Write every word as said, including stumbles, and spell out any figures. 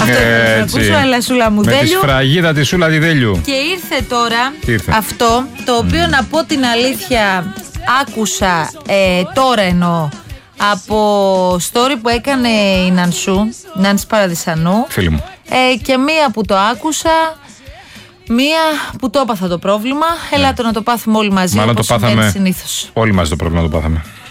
Αυτό ήθελα να ακούσω, αλλά Σούλα μου με Δέλιου. τη σφραγίδα τη Σούλα τη Δέλιου. Και ήρθε τώρα ήρθε? αυτό το οποίο mm. να πω την αλήθεια άκουσα ε, τώρα εννοώ από story που έκανε η Νανσού, Νάνση Παραδισανού. Φίλη μου. Ε, και μία που το άκουσα, μία που το έπαθα το πρόβλημα. Ελάτε yeah. να το πάθουμε όλοι μαζί. Μάλλον το πάθαμε συνήθως. όλοι μαζί το πρόβλημα το πάθαμε.